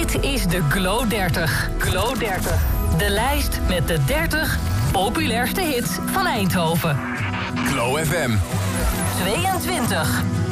Dit is de Glow 30. Glow 30. De lijst met de 30 populairste hits van Eindhoven. Glow FM. 22.